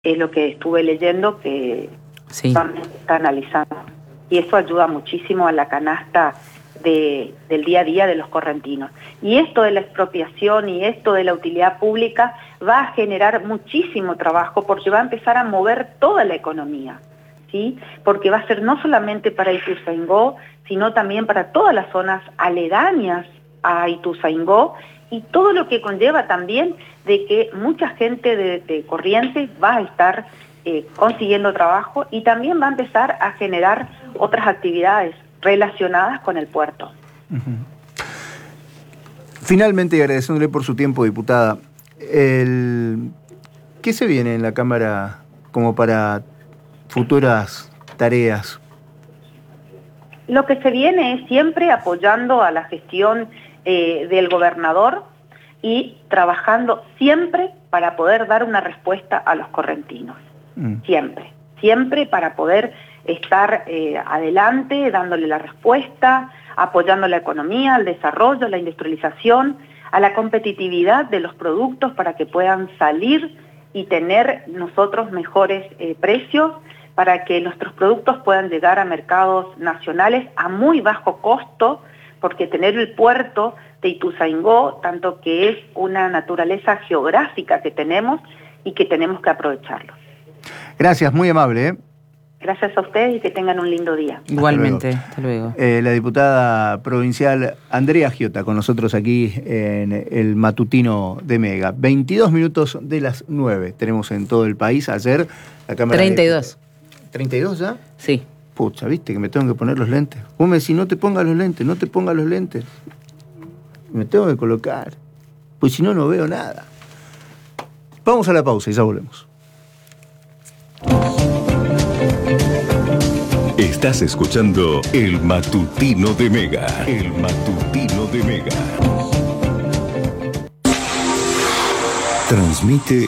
es lo que estuve leyendo que Sí. está analizando. Y eso ayuda muchísimo a la canasta del día a día de los correntinos. Y esto de la expropiación y esto de la utilidad pública va a generar muchísimo trabajo porque va a empezar a mover toda la economía, ¿sí? Porque va a ser no solamente para Ituzaingó, sino también para todas las zonas aledañas a Ituzaingó y todo lo que conlleva también de que mucha gente de Corrientes va a estar consiguiendo trabajo y también va a empezar a generar otras actividades relacionadas con el puerto. Finalmente, y agradeciéndole por su tiempo, diputada, ¿qué se viene en la Cámara como para futuras tareas? Lo que se viene es siempre apoyando a la gestión del gobernador y trabajando siempre para poder dar una respuesta a los correntinos. Siempre para poder estar adelante, dándole la respuesta, apoyando la economía, el desarrollo, la industrialización, a la competitividad de los productos para que puedan salir y tener nosotros mejores precios, para que nuestros productos puedan llegar a mercados nacionales a muy bajo costo, porque tener el puerto de Ituzaingó, tanto que es una naturaleza geográfica que tenemos y que tenemos que aprovecharlo. Gracias, muy amable, ¿eh? Gracias a ustedes y que tengan un lindo día. Igualmente, hasta luego. La diputada provincial Andrea Giota con nosotros aquí en el matutino de Mega. 22 minutos de las 9 tenemos en todo el país. Ayer la Cámara 32. ¿32 ya? Sí. Pucha, viste que me tengo que poner los lentes. Vos me decís, no te pongas los lentes, no te pongas los lentes. Me tengo que colocar, pues si no, no veo nada. Vamos a la pausa y ya volvemos. Estás escuchando El Matutino de Mega. El Matutino de Mega. Transmite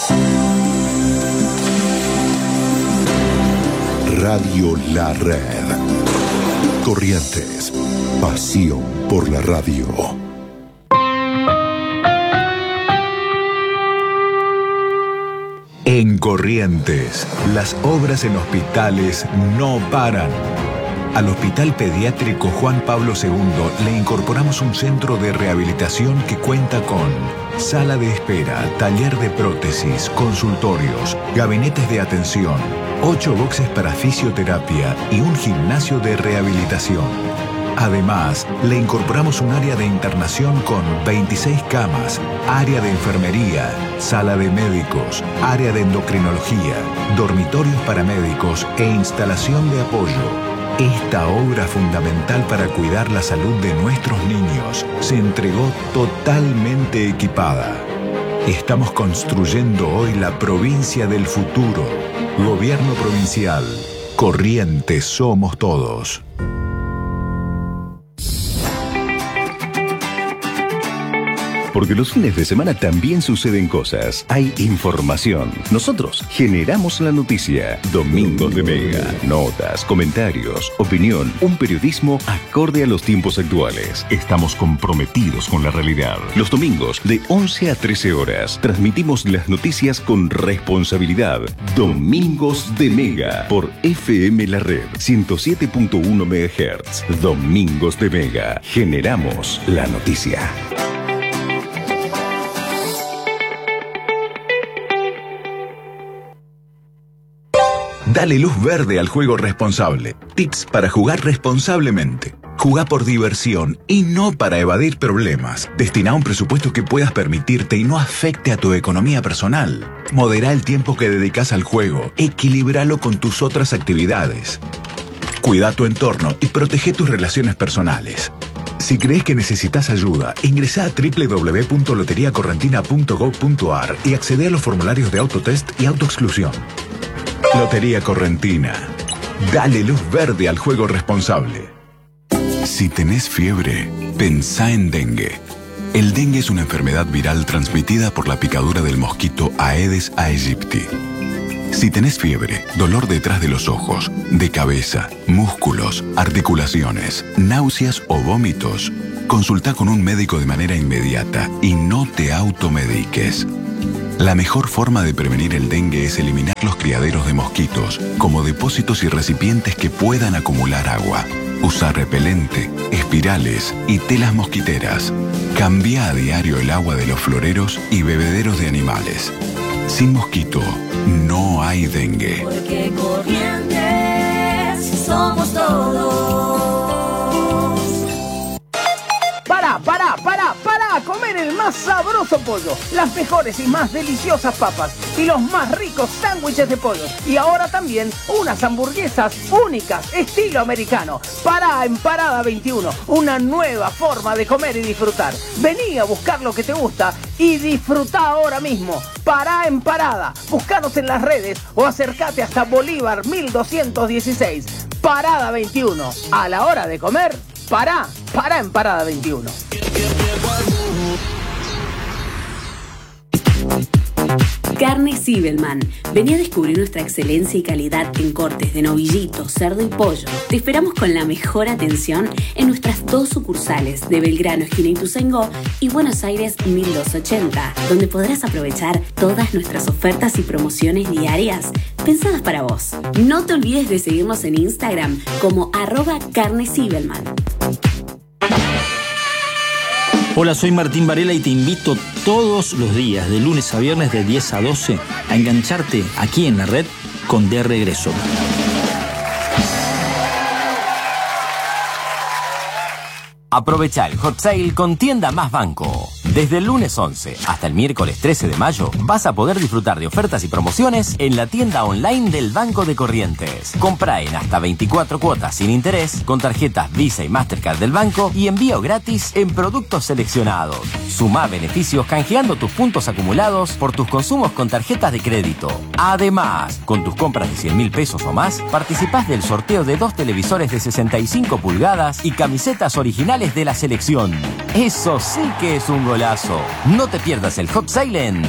Radio La Red. Corrientes. Pasión por la radio. En Corrientes, las obras en hospitales no paran. Al Hospital Pediátrico Juan Pablo II le incorporamos un centro de rehabilitación que cuenta con sala de espera, taller de prótesis, consultorios, gabinetes de atención, 8 boxes para fisioterapia y un gimnasio de rehabilitación. Además, le incorporamos un área de internación con 26 camas, área de enfermería, sala de médicos, área de endocrinología, dormitorios para médicos e instalación de apoyo. Esta obra fundamental para cuidar la salud de nuestros niños se entregó totalmente equipada. Estamos construyendo hoy la provincia del futuro. Gobierno provincial. Corrientes somos todos. Porque los fines de semana también suceden cosas. Hay información. Nosotros generamos la noticia. Domingos de Mega. Notas, comentarios, opinión. Un periodismo acorde a los tiempos actuales. Estamos comprometidos con la realidad. Los domingos de 11 a 13 horas transmitimos las noticias con responsabilidad. Domingos de Mega por FM La Red 107.1 MHz. Domingos de Mega. Generamos la noticia. Dale luz verde al juego responsable. Tips para jugar responsablemente. Jugá por diversión y no para evadir problemas. Destina un presupuesto que puedas permitirte y no afecte a tu economía personal. Modera el tiempo que dedicas al juego. Equilíbralo con tus otras actividades. Cuida tu entorno y protege tus relaciones personales. Si crees que necesitas ayuda, ingresa a www.loteriacorrentina.gov.ar y accede a los formularios de autotest y autoexclusión. Lotería Correntina. Dale luz verde al juego responsable. Si tenés fiebre, pensá en dengue. El dengue es una enfermedad viral transmitida por la picadura del mosquito Aedes aegypti. Si tenés fiebre, dolor detrás de los ojos, de cabeza, músculos, articulaciones, náuseas o vómitos, consultá con un médico de manera inmediata y no te automediques. La mejor forma de prevenir el dengue es eliminar los criaderos de mosquitos, como depósitos y recipientes que puedan acumular agua. Usar repelente, espirales y telas mosquiteras. Cambia a diario el agua de los floreros y bebederos de animales. Sin mosquito, no hay dengue. Porque Corrientes somos todos. Para comer el más sabroso pollo, las mejores y más deliciosas papas y los más ricos sándwiches de pollo. Y ahora también unas hamburguesas únicas, estilo americano. Pará en Parada 21, una nueva forma de comer y disfrutar. Vení a buscar lo que te gusta y disfrutá ahora mismo. Pará en Parada, búscanos en las redes o acércate hasta Bolívar 1216. Parada 21, a la hora de comer, pará en Parada 21. Carne Zibelman. Vení a descubrir nuestra excelencia y calidad en cortes de novillito, cerdo y pollo. Te esperamos con la mejor atención en nuestras 2 sucursales de Belgrano, esquina Ituzaingó, y Buenos Aires 1280, donde podrás aprovechar todas nuestras ofertas y promociones diarias pensadas para vos. No te olvides de seguirnos en Instagram como @carnezibelman. Hola, soy Martín Varela y te invito todos los días, de lunes a viernes de 10 a 12, a engancharte aquí en la red con De Regreso. Aprovecha el Hot Sale con Tienda Más Banco. Desde el lunes 11 hasta el miércoles 13 de mayo vas a poder disfrutar de ofertas y promociones en la tienda online del Banco de Corrientes. Compra en hasta 24 cuotas sin interés con tarjetas Visa y Mastercard del banco y envío gratis en productos seleccionados. Sumá beneficios canjeando tus puntos acumulados por tus consumos con tarjetas de crédito. Además, con tus compras de 100.000 pesos o más, participás del sorteo de 2 televisores de 65 pulgadas y camisetas originales de la selección. Eso sí que es un golazo. No te pierdas el Hot Sale en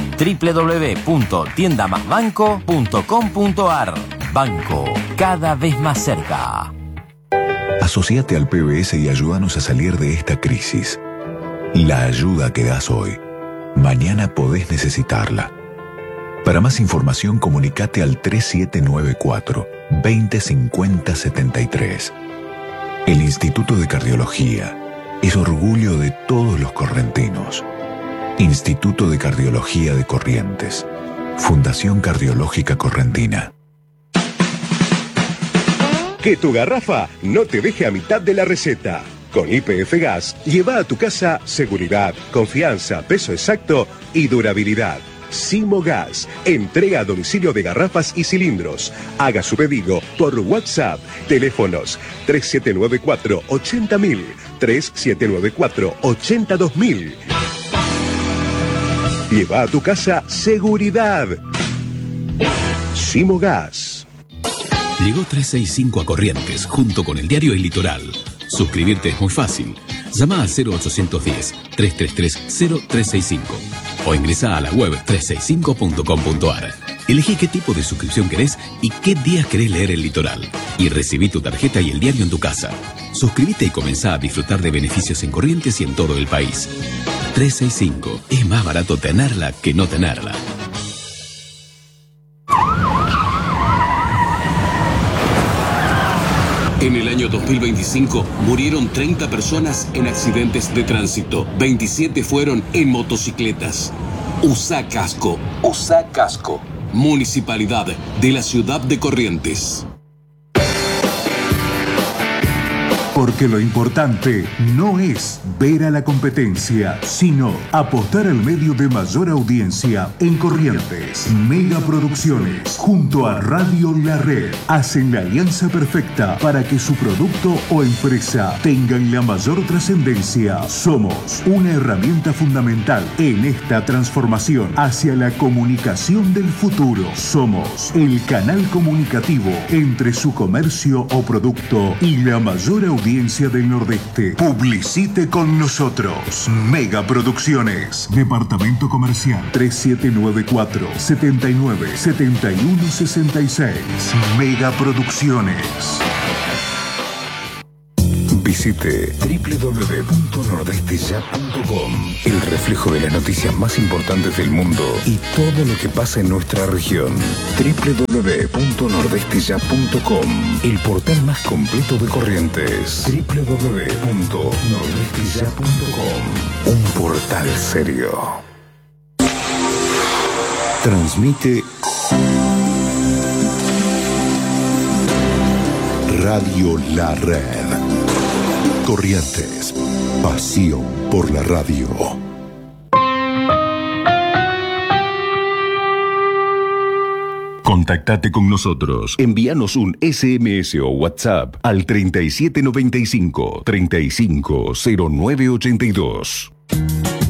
www.tiendamasbanco.com.ar. Banco, cada vez más cerca. Asociate al PBS y ayúdanos a salir de esta crisis. La ayuda que das hoy, mañana podés necesitarla. Para más información, comunicate al 3794 2050 73. El Instituto de Cardiología es orgullo de todos los correntinos. Instituto de Cardiología de Corrientes. Fundación Cardiológica Correntina. Que tu garrafa no te deje a mitad de la receta. Con YPF Gas, lleva a tu casa seguridad, confianza, peso exacto y durabilidad. Simo Gas, entrega a domicilio de garrafas y cilindros. Haga su pedido por WhatsApp. Teléfonos 3794 80000, 3794 82000. Lleva a tu casa seguridad. Simo Gas. Llegó 365 a Corrientes, junto con el diario El Litoral. Suscribirte es muy fácil. Llama al 0810-333-0365 o ingresa a la web 365.com.ar. Elegí qué tipo de suscripción querés y qué días querés leer El Litoral. Y recibí tu tarjeta y el diario en tu casa. Suscríbete y comenzá a disfrutar de beneficios en Corrientes y en todo el país. 365. Es más barato tenerla que no tenerla. En el año 2025 murieron 30 personas en accidentes de tránsito. 27 fueron en motocicletas. Usa casco. Usa casco. Municipalidad de la Ciudad de Corrientes. Porque lo importante no es ver a la competencia, sino apostar al medio de mayor audiencia en Corrientes. Mega Producciones, junto a Radio La Red, hacen la alianza perfecta para que su producto o empresa tengan la mayor trascendencia. Somos una herramienta fundamental en esta transformación hacia la comunicación del futuro. Somos el canal comunicativo entre su comercio o producto y la mayor audiencia del Nordeste. Publicite con nosotros. Mega Producciones. Departamento Comercial 3794 79 71 66. Mega Producciones. Visite www.nordesteya.com, el reflejo de las noticias más importantes del mundo y todo lo que pasa en nuestra región. www.nordesteya.com, el portal más completo de Corrientes. www.nordesteya.com, un portal serio. Transmite Radio La Red. Corrientes, pasión por la radio. Contactate con nosotros. Envíanos un SMS o WhatsApp al 3795 350982.